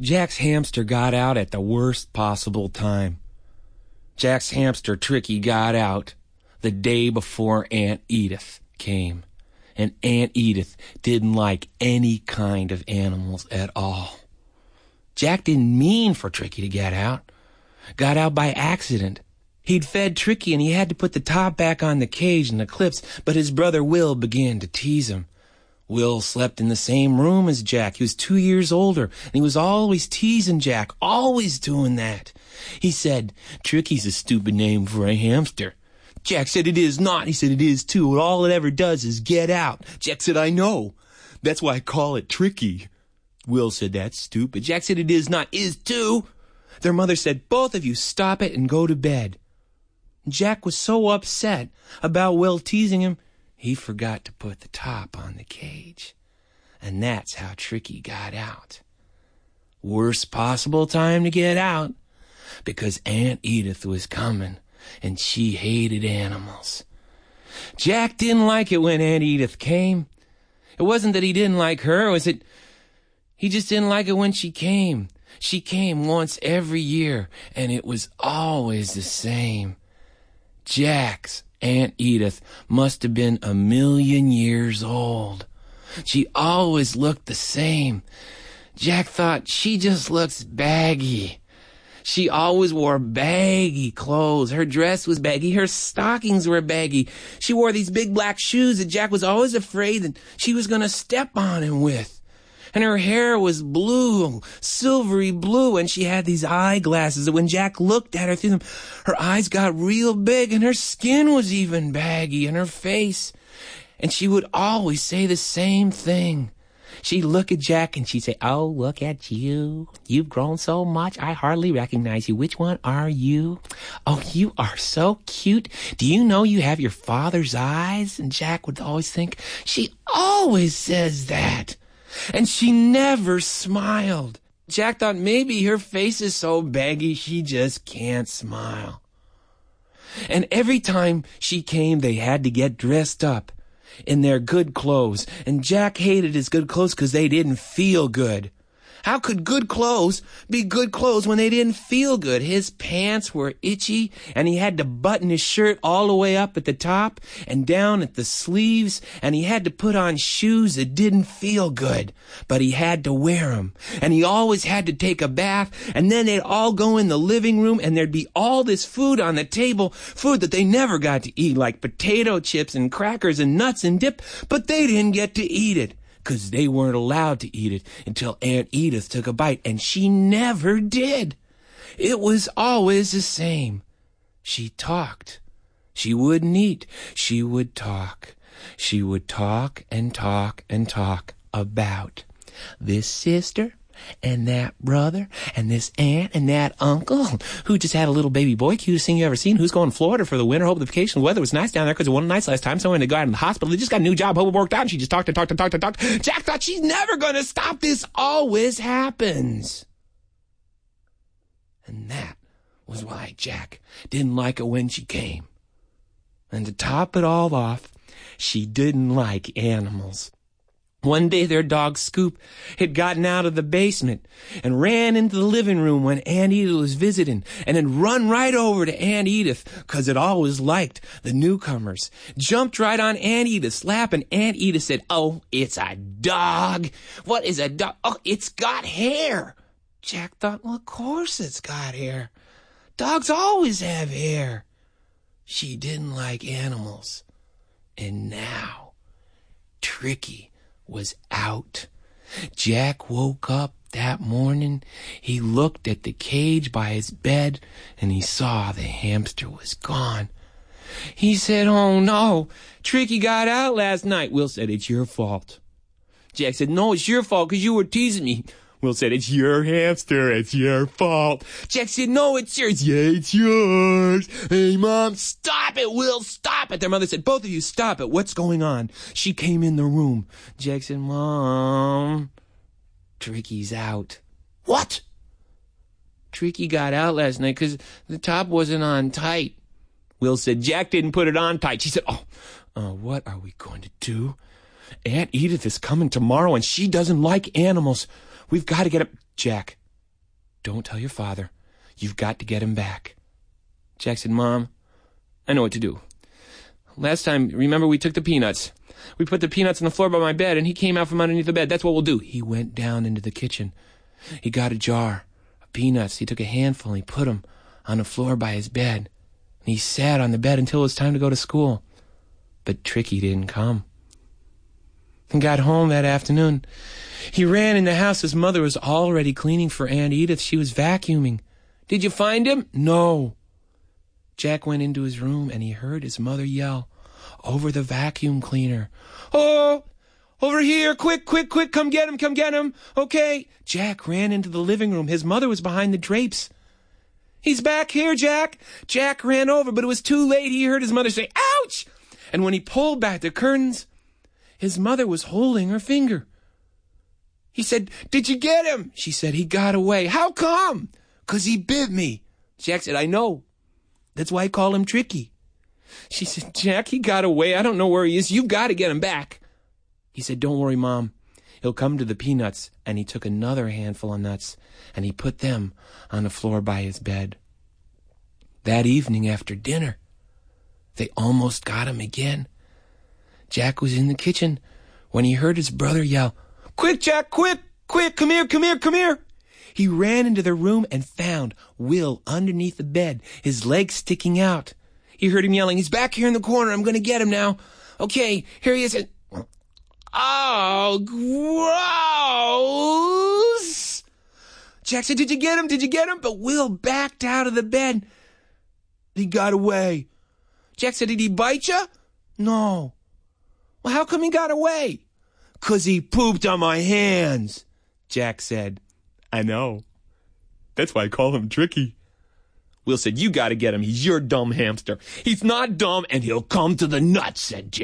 Jack's hamster got out at the worst possible time. Jack's hamster, Tricky, got out the day before Aunt Edith came. And Aunt Edith didn't like any kind of animals at all. Jack didn't mean for Tricky to get out. Got out by accident. He'd fed Tricky and he had to put the top back on the cage and the clips, but his brother Will began to tease him. Will slept in the same room as Jack. He was 2 years older, and he was always teasing Jack, always doing that. He said, "Tricky's a stupid name for a hamster." Jack said, "It is not." He said, "It is too. All it ever does is get out." Jack said, "I know. That's why I call it Tricky." Will said, "That's stupid." Jack said, "It is not. Is too." Their mother said, "Both of you stop it and go to bed." Jack was so upset about Will teasing him, he forgot to put the top on the cage. And that's how Tricky got out. Worst possible time to get out, because Aunt Edith was coming, and she hated animals. Jack didn't like it when Aunt Edith came. It wasn't that he didn't like her, it was that he just didn't like it when she came. She came once every year, and it was always the same. Jack's Aunt Edith must have been 1,000,000 years old. She always looked the same. Jack thought, she just looks baggy. She always wore baggy clothes. Her dress was baggy. Her stockings were baggy. She wore these big black shoes that Jack was always afraid that she was going to step on him with. And her hair was blue, silvery blue, and she had these eyeglasses that when Jack looked at her through them, her eyes got real big, and her skin was even baggy, and her face. And she would always say the same thing. She'd look at Jack and she'd say, "Oh, look at you. You've grown so much, I hardly recognize you. Which one are you? Oh, you are so cute. Do you know you have your father's eyes?" And Jack would always think, she always says that. And she never smiled. Jack thought maybe her face is so baggy she just can't smile. And every time she came, they had to get dressed up in their good clothes. And Jack hated his good clothes because they didn't feel good. How could good clothes be good clothes when they didn't feel good? His pants were itchy, and he had to button his shirt all the way up at the top and down at the sleeves, and he had to put on shoes that didn't feel good, but he had to wear them. And he always had to take a bath, and then they'd all go in the living room, and there'd be all this food on the table, food that they never got to eat, like potato chips and crackers and nuts and dip, but they didn't get to eat it, 'cause they weren't allowed to eat it until Aunt Edith took a bite, and she never did. It was always the same. She talked. She wouldn't eat. She would talk. She would talk and talk and talk about this sister and that brother and this aunt and that uncle who just had a little baby boy, cutest thing you ever seen, who's going to Florida for the winter, hope the vacation weather was nice down there because it wasn't nice last time, so when they got in the hospital, they just got a new job, hope it worked out, and she just talked and talked and talked and talked. Jack thought, she's never going to stop. This always happens. And that was why Jack didn't like it when she came. And to top it all off, she didn't like animals. One day their dog Scoop had gotten out of the basement and ran into the living room when Aunt Edith was visiting, and had run right over to Aunt Edith, 'cause it always liked the newcomers. Jumped right on Aunt Edith's lap, and Aunt Edith said, "Oh, it's a dog. What is a dog? Oh, it's got hair." Jack thought, well, of course it's got hair. Dogs always have hair. She didn't like animals. And now, Tricky was out. Jack woke up that morning. He looked at the cage by his bed, and he saw the hamster was gone. He said, "Oh no, Tricky got out last night." Will said, "It's your fault." Jack said, "No, it's your fault because you were teasing me." Will said, "It's your hamster, it's your fault." Jack said, "No, it's yours." "Yeah, it's yours." "Hey, Mom, stop it, Will, stop it." Their mother said, "Both of you, stop it. What's going on?" She came in the room. Jack said, "Mom, Tricky's out." "What?" "Tricky got out last night because the top wasn't on tight." Will said, "Jack didn't put it on tight." She said, what are we going to do? Aunt Edith is coming tomorrow, and she doesn't like animals. We've got to get up." "Jack, don't tell your father. You've got to get him back. Jack said, Mom, I know what to do. Last time, remember we took the peanuts. We put the peanuts on the floor by my bed, and he came out from underneath the bed. That's what we'll do. He went down into the kitchen. He got a jar of peanuts. He took a handful, and he put them on the floor by his bed. And he sat on the bed until it was time to go to school. But Tricky didn't come. And got home that afternoon. He ran in the house. His mother was already cleaning for Aunt Edith. She was vacuuming. Did you find him? No. Jack went into his room, and he heard his mother yell over the vacuum cleaner. Oh, over here, quick, quick, quick, come get him, okay. Jack ran into the living room. His mother was behind the drapes. He's back here, Jack. Jack ran over, but it was too late. He heard his mother say, ouch! And when he pulled back the curtains, his mother was holding her finger. He said, did you get him? She said, he got away. How come? 'Cause he bit me. Jack said, I know. That's why I call him Tricky. She said, Jack, he got away. I don't know where he is. You've got to get him back. He said, don't worry, Mom. He'll come to the peanuts. And he took another handful of nuts, and he put them on the floor by his bed. That evening after dinner, they almost got him again. Jack was in the kitchen when he heard his brother yell, quick, Jack, quick, quick, come here. He ran into the room and found Will underneath the bed, his legs sticking out. He heard him yelling, he's back here in the corner. I'm going to get him now. Okay, here he is. Oh, gross. Jack said, did you get him? But Will backed out of the bed. He got away. Jack said, did he bite you? No. Well, how come he got away? 'Cause he pooped on my hands, Jack said. I know. That's why I call him Tricky. Will said, you got to get him. He's your dumb hamster. He's not dumb, and he'll come to the nuts, said Jack.